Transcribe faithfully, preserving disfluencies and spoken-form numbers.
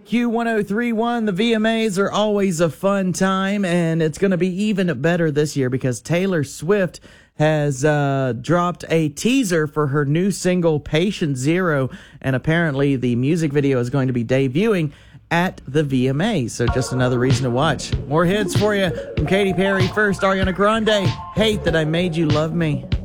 Q one oh three point one, the V M As are always a fun time, and it's going to be even better this year because Taylor Swift has uh, dropped a teaser for her new single, Patient Zero, and apparently the music video is going to be debuting at the V M As, so just another reason to watch. More hits for you from Katy Perry. First, Ariana Grande, Hate That I Made You Love Me.